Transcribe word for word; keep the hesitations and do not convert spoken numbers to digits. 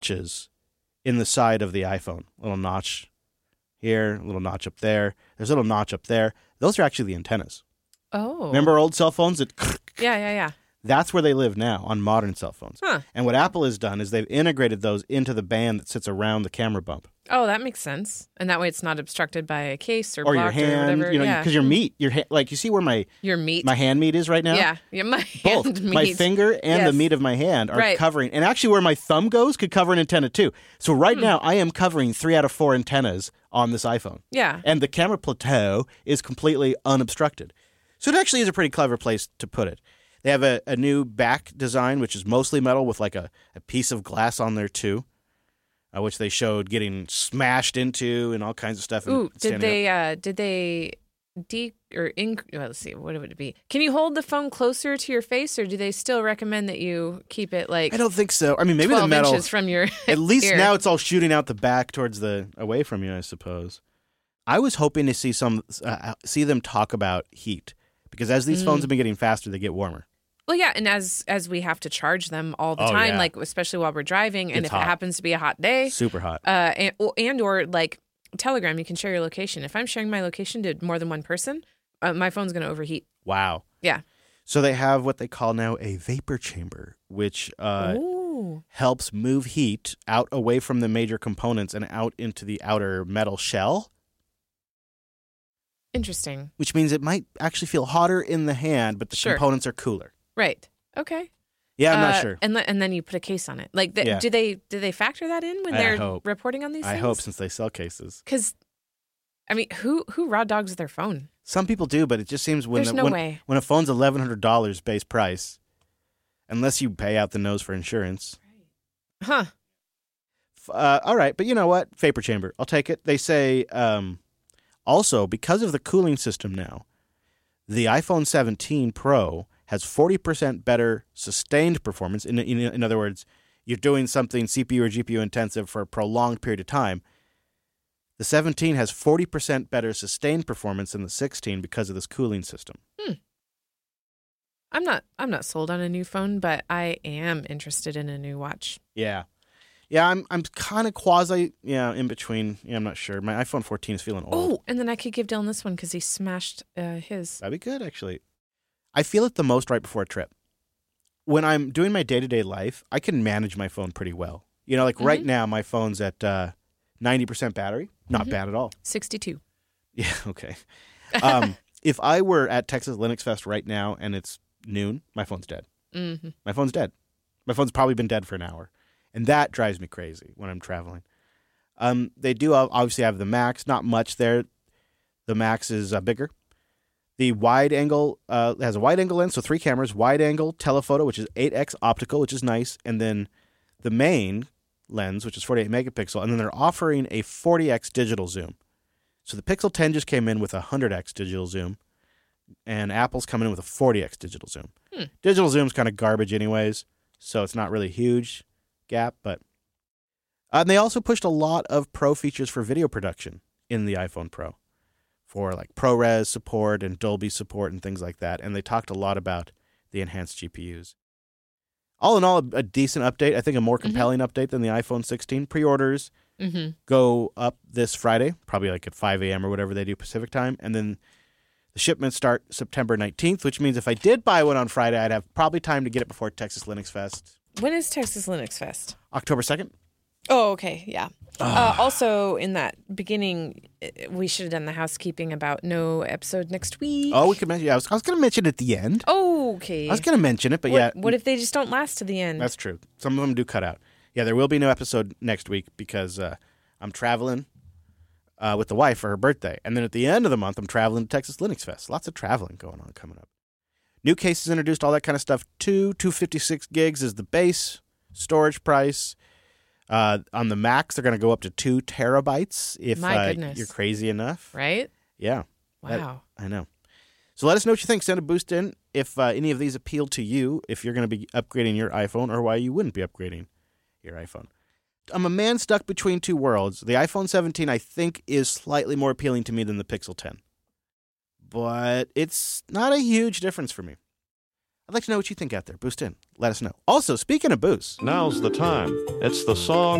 notches in the side of the iPhone. A little notch here, a little notch up there. There's a little notch up there. Those are actually the antennas. Oh. Remember old cell phones that... Yeah, yeah, yeah. That's where they live now, on modern cell phones. Huh. And what Apple has done is they've integrated those into the band that sits around the camera bump. Oh, that makes sense. And that way it's not obstructed by a case or, or your blocked hand, or whatever. you know, yeah. because your meat, your ha- like you see where my Your meat. my hand meat is right now. Yeah, yeah, my Both hand meat. my finger and Yes. the meat of my hand are Right. covering, and actually where my thumb goes could cover an antenna too. So right Hmm. now I am covering three out of four antennas on this iPhone, Yeah. and the camera plateau is completely unobstructed. So it actually is a pretty clever place to put it. They have a, a new back design, which is mostly metal with like a, a piece of glass on there too, uh, which they showed getting smashed into and all kinds of stuff. and Ooh, did standing up. they uh did they de or inc well, let's see, what would it be? Can you hold the phone closer to your face, or do they still recommend that you keep it like I don't think so. I mean, maybe the twelve metal. inches from your At least ear? now it's all shooting out the back towards the away from you, I suppose. I was hoping to see some uh, see them talk about heat because as these Mm. phones have been getting faster, they get warmer. Well, yeah, and as as we have to charge them all the Oh, time, yeah. like especially while we're driving, and It's if hot. it happens to be a hot day, Super hot. uh, and or, and or like Telegram, you can share your location. If I'm sharing my location to more than one person, uh, my phone's going to overheat. Wow. Yeah. So they have what they call now a vapor chamber, which uh, Ooh. helps move heat out away from the major components and out into the outer metal shell, Interesting. which means it might actually feel hotter in the hand, but the Sure. components are cooler. Right. Okay. Yeah, I'm Uh, not sure. And le- and then you put a case on it. Like, th- Yeah. do they do they factor that in when I they're hope. reporting on these I things? hope since they sell cases. Because, I mean, who who raw dogs their phone? Some people do, but it just seems when There's the, no when, way. when a phone's eleven hundred dollars base price, unless you pay out the nose for insurance. Huh. F- Uh, all right, but you know what? Vapor chamber. I'll take it. They say um, also because of the cooling system now, the iPhone seventeen Pro has forty percent better sustained performance. In, in in other words, you're doing something C P U or G P U intensive for a prolonged period of time. The seventeen has forty percent better sustained performance than the sixteen because of this cooling system. I'm not I'm not sold on a new phone, but I am interested in a new watch. Yeah. Yeah, I'm I'm kind of quasi, yeah, in between. Yeah, I'm not sure. My iPhone fourteen is feeling old. Oh, and then I could give Dylan this one because he smashed uh, his. That'd be good, actually. I feel it the most right before a trip. When I'm doing my day-to-day life, I can manage my phone pretty well. You know, like Mm-hmm. right now, my phone's at uh, ninety percent battery. Not Mm-hmm. bad at all. sixty-two. Yeah, okay. Um, if I were at Texas Linux Fest right now and it's noon, my phone's dead. Mm-hmm. My phone's dead. My phone's probably been dead for an hour. And that drives me crazy when I'm traveling. Um, they do obviously have the Max. Not much there. The Max is uh, bigger. The wide angle uh, has a wide angle lens, so three cameras. Wide angle telephoto, which is eight x optical, which is nice. And then the main lens, which is forty-eight megapixel. And then they're offering a forty x digital zoom. So the Pixel ten just came in with a one hundred x digital zoom. And Apple's coming in with a forty x digital zoom. Hmm. Digital zoom's kind of garbage anyways, so it's not really huge gap, but uh, and they also pushed a lot of pro features for video production in the iPhone Pro for like ProRes support and Dolby support and things like that. And they talked a lot about the enhanced G P Us. All in all, a, a decent update. I think a more compelling mm-hmm. update than the iPhone sixteen. Pre-orders Mm-hmm. go up this Friday, probably like at five a.m. or whatever they do Pacific time. And then the shipments start September nineteenth, which means if I did buy one on Friday, I'd have probably time to get it before Texas Linux Fest. When is Texas Linux Fest? October second. Oh, okay. Yeah. Uh, also, in that beginning, uh, we should have done the housekeeping about no episode next week. Oh, we could mention. Yeah, I was, I was going to mention it at the end. Oh, okay. I was going to mention it, but what, yeah. What if they just don't last to the end? That's true. Some of them do cut out. Yeah, there will be no episode next week because uh, I'm traveling uh, with the wife for her birthday. And then at the end of the month, I'm traveling to Texas Linux Fest. Lots of traveling going on coming up. New cases introduced, all that kind of stuff. Two, two fifty-six gigs is the base storage price. Uh, on the Macs, they're going to go up to two terabytes if My uh, goodness. you're crazy enough. Right? Yeah. Wow. That, I know. So let us know what you think. Send a boost in if uh, any of these appeal to you, if you're going to be upgrading your iPhone or why you wouldn't be upgrading your iPhone. I'm a man stuck between two worlds. The iPhone seventeen, I think, is slightly more appealing to me than the Pixel ten. But it's not a huge difference for me. I'd like to know what you think out there. Boost in. Let us know. Also, speaking of boost. Now's the time. It's the song